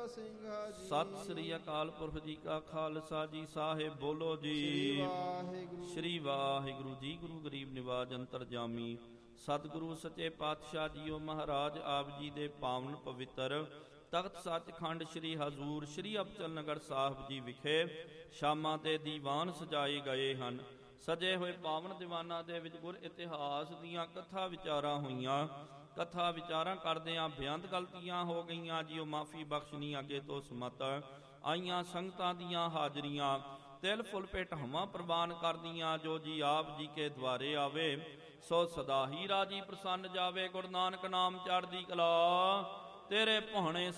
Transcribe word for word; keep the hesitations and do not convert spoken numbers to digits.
ਸਿੰਘਾ ਜੀ। ਸਤਿ ਸ੍ਰੀ ਅਕਾਲ ਪੁਰਖ ਜੀ ਕਾ ਖਾਲਸਾ ਜੀ। ਸਾਹਿਬ ਬੋਲੋ ਜੀ। ਸ੍ਰੀ ਵਾਹਿਗੁਰੂ ਸ੍ਰੀ ਵਾਹਿਗੁਰੂ ਜੀ। ਗੁਰੂ ਗਰੀਬ ਨਿਵਾਜ ਅੰਤਰਜਾਮੀ ਸਤਿਗੁਰੂ ਸੱਚੇ ਪਾਤਸ਼ਾਹ ਜੀਓ ਮਹਾਰਾਜ ਆਪ ਜੀ ਦੇ ਪਾਵਨ ਪਵਿੱਤਰ ਤਖਤ ਸੱਚਖੰਡ ਸ੍ਰੀ ਹਜ਼ੂਰ ਸ੍ਰੀ ਅਬਚਲ ਨਗਰ ਸਾਹਿਬ ਜੀ ਵਿਖੇ ਸ਼ਾਮਾਂ ਤੇ ਦੀਵਾਨ ਸਜਾਏ ਗਏ ਹਨ। ਸਜੇ ਹੋਏ ਪਾਵਨ ਦੀਵਾਨਾਂ ਦੇ ਵਿੱਚ ਗੁਰ ਇਤਿਹਾਸ ਦੀਆਂ ਕਥਾ ਵਿਚਾਰਾਂ ਹੋਈਆਂ। ਕਥਾ ਵਿਚਾਰਾਂ ਕਰਦਿਆਂ ਬੇਅੰਤ ਗਲਤੀਆਂ ਹੋ ਗਈਆਂ ਜੀਓ, ਮਾਫੀ ਬਖਸ਼ਣੀ ਅੱਗੇ ਤੋਂ ਸਮਤ ਆਈਆਂ ਸੰਗਤਾਂ ਦੀਆਂ ਹਾਜ਼ਰੀਆਂ ਤਿਲ ਫੁੱਲ ਪੇਟ ਹਵਾਂ ਪ੍ਰਵਾਨ ਕਰਦੀਆਂ। ਜੋ ਜੀ ਆਪ ਜੀ ਕੇ ਦੁਆਰੇ ਆਵੇ ਸੋ ਸਦਾ ਹੀ ਰਾਜੀ ਪ੍ਰਸੰਨ ਜਾਵੇ। ਗੁਰੂ ਨਾਨਕ ਨਾਮ ਚੜ੍ਹਦੀ ਕਲਾ ਤੇਰੇ ਭਾਣੇ